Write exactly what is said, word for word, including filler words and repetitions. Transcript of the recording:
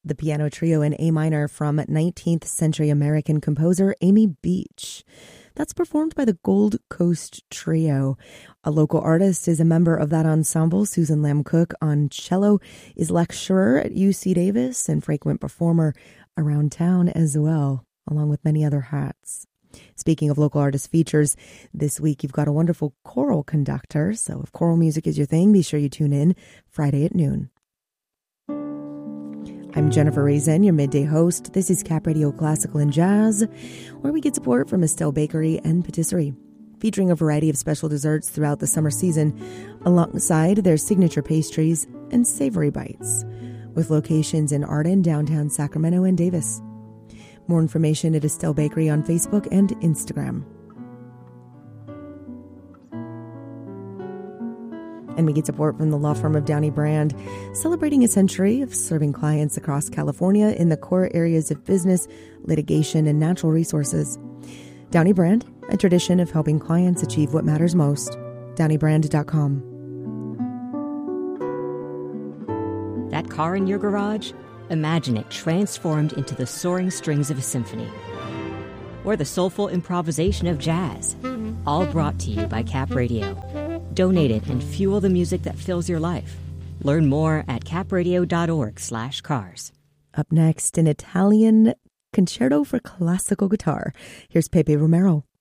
the piano trio in A minor from nineteenth century American composer Amy Beach. That's performed by the Gold Coast Trio. A local artist is a member of that ensemble. Susan Lamb Cook on cello is lecturer at U C Davis and frequent performer around town as well, along with many other hats. Speaking of local artist features, this week you've got a wonderful choral conductor. So if choral music is your thing, be sure you tune in Friday at noon. I'm Jennifer Raisin, your midday host. This is Cap Radio Classical and Jazz, where we get support from Estelle Bakery and Patisserie, featuring a variety of special desserts throughout the summer season, alongside their signature pastries and savory bites, with locations in Arden, downtown Sacramento, and Davis. More information at Estelle Bakery on Facebook and Instagram. And we get support from the law firm of Downey Brand, celebrating a century of serving clients across California in the core areas of business, litigation, and natural resources. Downey Brand, a tradition of helping clients achieve what matters most. downey brand dot com. That car in your garage? Imagine it transformed into the soaring strings of a symphony. Or the soulful improvisation of jazz. All brought to you by Cap Radio. Donate it and fuel the music that fills your life. Learn more at capradio.org slash cars. Up next, an Italian concerto for classical guitar. Here's Pepe Romero.